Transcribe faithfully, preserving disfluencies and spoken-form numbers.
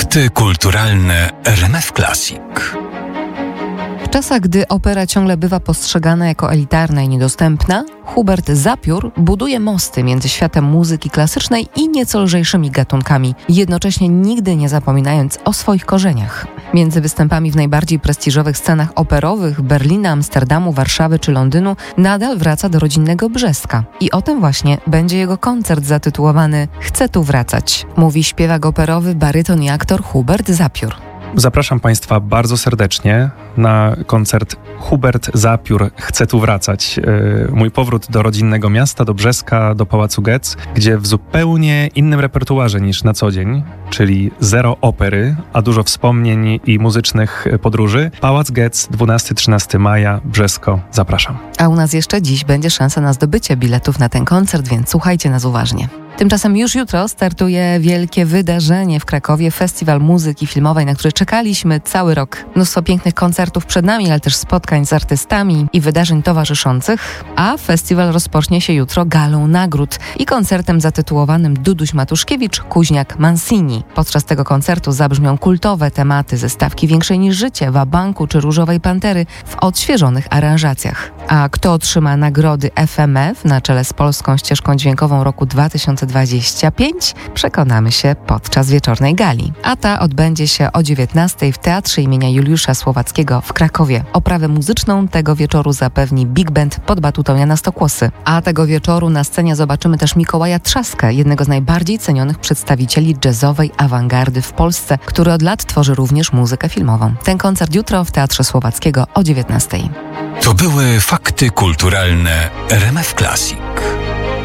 Fakty kulturalne R M F Classic. W czasach, gdy opera ciągle bywa postrzegana jako elitarna i niedostępna, Hubert Zapiór buduje mosty między światem muzyki klasycznej i nieco lżejszymi gatunkami, jednocześnie nigdy nie zapominając o swoich korzeniach. Między występami w najbardziej prestiżowych scenach operowych Berlina, Amsterdamu, Warszawy czy Londynu nadal wraca do rodzinnego Brzeska. I o tym właśnie będzie jego koncert zatytułowany „Chcę tu wracać”, mówi śpiewak operowy, baryton i aktor Hubert Zapiór. Zapraszam Państwa bardzo serdecznie na koncert Hubert Zapiór „Chcę tu wracać”. Mój powrót do rodzinnego miasta, do Brzeska, do Pałacu Getz, gdzie w zupełnie innym repertuarze niż na co dzień, czyli zero opery, a dużo wspomnień i muzycznych podróży. Pałac Getz, dwunastego do trzynastego maja, Brzesko. Zapraszam. A u nas jeszcze dziś będzie szansa na zdobycie biletów na ten koncert, więc słuchajcie nas uważnie. Tymczasem już jutro startuje wielkie wydarzenie w Krakowie, Festiwal Muzyki Filmowej, na który czekaliśmy cały rok. Mnóstwo pięknych koncertów przed nami, ale też spotkań z artystami i wydarzeń towarzyszących, a festiwal rozpocznie się jutro galą nagród i koncertem zatytułowanym Duduś Matuszkiewicz, Kuźniak Mancini. Podczas tego koncertu zabrzmią kultowe tematy ze stawki Większej niż życie, Wabanku czy Różowej Pantery w odświeżonych aranżacjach. A kto otrzyma nagrody F M F na czele z polską ścieżką dźwiękową roku dwa tysiące dwudziestego piątego, przekonamy się podczas wieczornej gali. A ta odbędzie się o dziewiętnastej w Teatrze imienia Juliusza Słowackiego w Krakowie. Oprawę muzyczną tego wieczoru zapewni Big Band pod batutą Jana Stokłosy. A tego wieczoru na scenie zobaczymy też Mikołaja Trzaskę, jednego z najbardziej cenionych przedstawicieli jazzowej awangardy w Polsce, który od lat tworzy również muzykę filmową. Ten koncert jutro w Teatrze Słowackiego o dziewiętnastej. To były fakty kulturalne R M F Classic.